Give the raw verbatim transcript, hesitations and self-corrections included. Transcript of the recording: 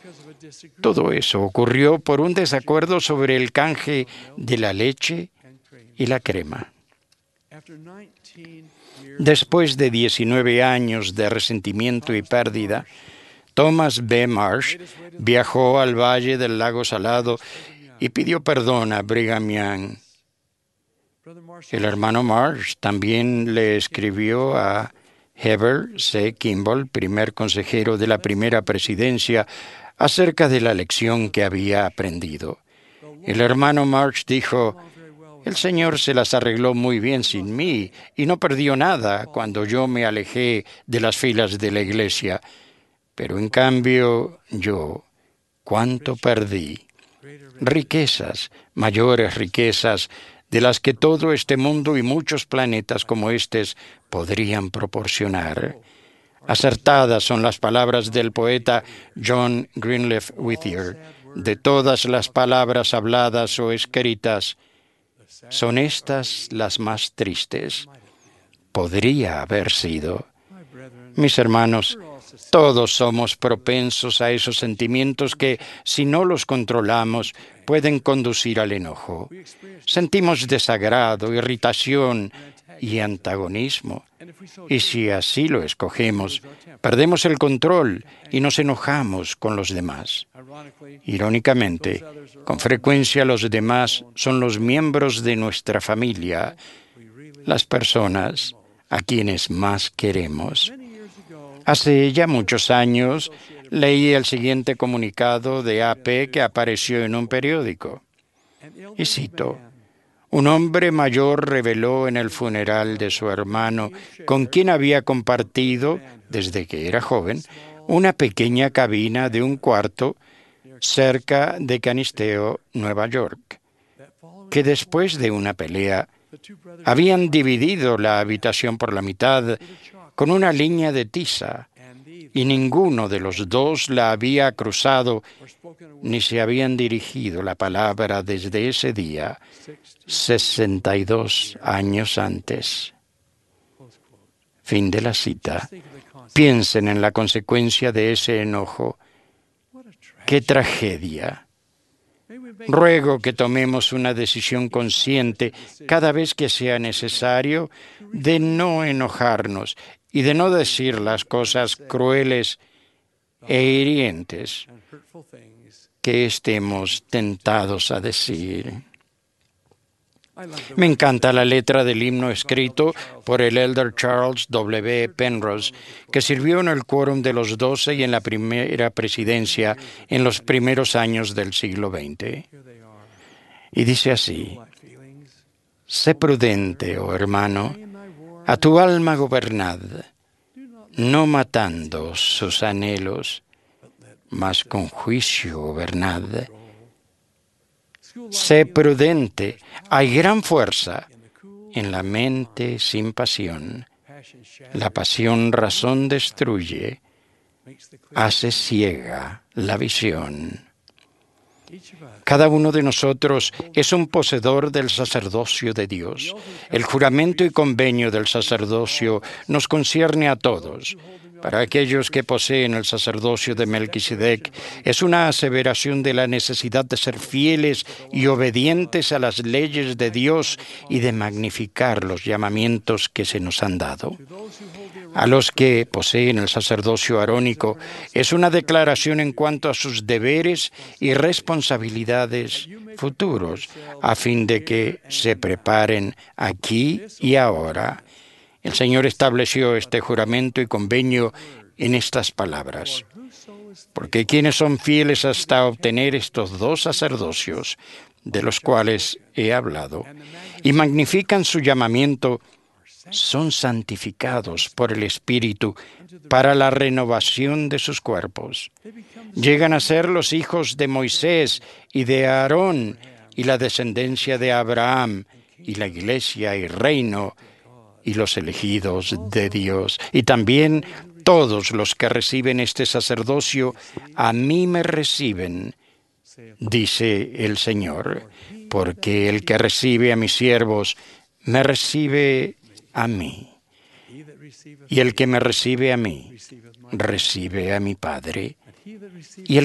Todo eso ocurrió por un desacuerdo sobre el canje de la leche y la crema. Después de diecinueve años de resentimiento y pérdida, Thomas B. Marsh viajó al valle del lago Salado y pidió perdón a Brigham Young. El hermano Marsh también le escribió a Heber C. Kimball, primer consejero de la primera presidencia, acerca de la lección que había aprendido. El hermano Marsh dijo: el Señor se las arregló muy bien sin mí y no perdió nada cuando yo me alejé de las filas de la iglesia. Pero en cambio yo, ¿cuánto perdí? Riquezas, mayores riquezas, de las que todo este mundo y muchos planetas como estos podrían proporcionar. Acertadas son las palabras del poeta John Greenleaf Whittier. De todas las palabras habladas o escritas, son estas las más tristes. Podría haber sido. Mis hermanos, todos somos propensos a esos sentimientos que, si no los controlamos, pueden conducir al enojo. Sentimos desagrado, irritación y antagonismo. Y si así lo escogemos, perdemos el control y nos enojamos con los demás. Irónicamente, con frecuencia los demás son los miembros de nuestra familia, las personas a quienes más queremos. Hace ya muchos años leí el siguiente comunicado de A P que apareció en un periódico. Y cito: un hombre mayor reveló en el funeral de su hermano, con quien había compartido, desde que era joven, una pequeña cabina de un cuarto cerca de Canisteo, Nueva York, que después de una pelea habían dividido la habitación por la mitad con una línea de tiza, y ninguno de los dos la había cruzado ni se habían dirigido la palabra desde ese día, sesenta y dos años antes. Fin de la cita. Piensen en la consecuencia de ese enojo. ¡Qué tragedia! Ruego que tomemos una decisión consciente cada vez que sea necesario de no enojarnos y de no decir las cosas crueles e hirientes que estemos tentados a decir. Me encanta la letra del himno escrito por el elder Charles W. Penrose, que sirvió en el quórum de los doce y en la primera presidencia en los primeros años del siglo veinte. Y dice así: sé prudente, oh hermano, a tu alma gobernad, no matando sus anhelos, mas con juicio gobernad. Sé prudente, hay gran fuerza en la mente sin pasión. La pasión razón destruye, hace ciega la visión. Cada uno de nosotros es un poseedor del sacerdocio de Dios. El juramento y convenio del sacerdocio nos concierne a todos. Para aquellos que poseen el sacerdocio de Melquisedec, es una aseveración de la necesidad de ser fieles y obedientes a las leyes de Dios y de magnificar los llamamientos que se nos han dado. A los que poseen el sacerdocio arónico, es una declaración en cuanto a sus deberes y responsabilidades futuros, a fin de que se preparen aquí y ahora. El Señor estableció este juramento y convenio en estas palabras: porque quienes son fieles hasta obtener estos dos sacerdocios, de los cuales he hablado, y magnifican su llamamiento, son santificados por el Espíritu para la renovación de sus cuerpos. Llegan a ser los hijos de Moisés y de Aarón, y la descendencia de Abraham, y la iglesia y reino, y los elegidos de Dios. Y también todos los que reciben este sacerdocio, a mí me reciben, dice el Señor, porque el que recibe a mis siervos, me recibe a mí. Y el que me recibe a mí, recibe a mi Padre. Y el